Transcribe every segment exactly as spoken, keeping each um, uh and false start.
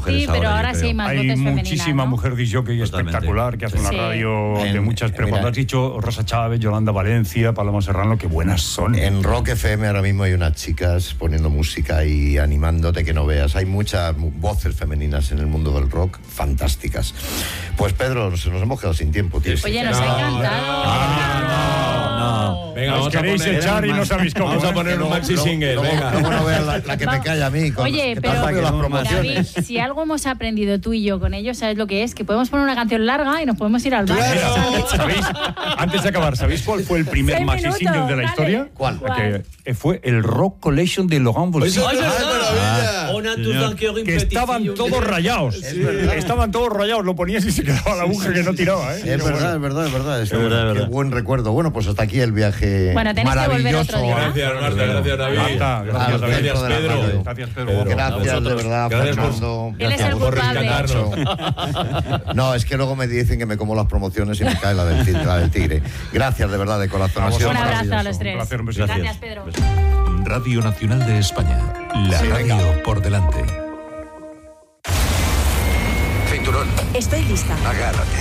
mujeres Sí, pero ahora yo sí hay creo. más Hay voces femeninas, muchísima ¿no? mujer disc jockey Totalmente. espectacular, que hace una Sí. radio de En- muchas. Pero mira. cuando has dicho Rosa Chávez, Yolanda Valencia, Paloma Serrano, qué buenas son. En Rock F M ahora mismo hay unas chicas poniendo música y animándote que no veas. Hay muchas mu- voces femeninas en el mundo del rock fantásticas. Pues Pedro, nos, nos hemos quedado sin tiempo, tío. Oye, nos ha encantado. No, Venga, Os vamos a queréis poner, echar y no sabéis cómo. vamos a ¿eh? poner un maxi Luego- single, luego- venga. luego no veas la, la que me calla a mí. Con, Oye, que pero tal para las David, promociones. David, si algo hemos aprendido tú y yo con ellos, ¿sabes lo que es? Que podemos poner una canción larga y nos podemos ir al baño. Mira, ¿sabéis? Antes de acabar, ¿sabéis cuál fue el primer Seis maxi minutos, single de la dale. historia? ¿Cuál? Que eh, fue el Rock Collection de Laurent Voulzy. Eso es verdad. Ah, On a tous señor. un cœur Que estaban impétitif. todos rayados. Estaban todos rayados. Lo ponías y se quedaba la aguja que no tiraba. ¿eh? Es Qué verdad, bueno. es verdad, es verdad. Es Es verdad, es qué verdad. buen recuerdo. Bueno, pues hasta aquí el viaje Bueno, tenéis que volver maravilloso. otro día. Gracias, Marta, gracias, David. Marta, gracias, Al David. centro de la Pedro. radio. Gracias, Pedro. Pedro. Gracias, de Vosotros. verdad, Gracias por- Fernando. Él es el por culpable. rescatarnos. No, es que luego me dicen que me como las promociones y me cae la del tigre. La del tigre. Gracias, de verdad, de corazón. Ha sido Un abrazo a maravilloso. los tres. Un placer, un besito. Gracias, Pedro. Radio Nacional de España. La Sí, radio venga. por delante. Cinturón, Estoy lista. agárrate.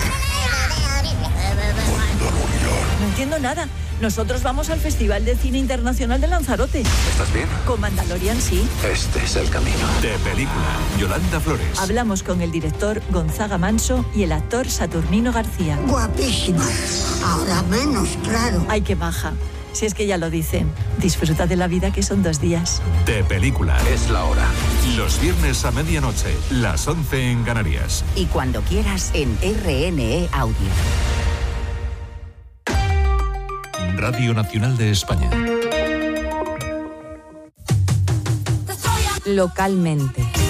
No entiendo nada. Nosotros vamos al Festival de Cine Internacional de Lanzarote. ¿Estás bien? Con Mandalorian, sí. Este es el camino. De película. Yolanda Flores. Hablamos con el director Gonzaga Manso y el actor Saturnino García. Guapísima. Ahora menos, claro. Ay, qué maja. Si es que ya lo dicen. Disfruta de la vida, que son dos días. De película. Es la hora. Los viernes a medianoche, las once en Canarias. Y cuando quieras en R N E Audio. Radio Nacional de España. Localmente.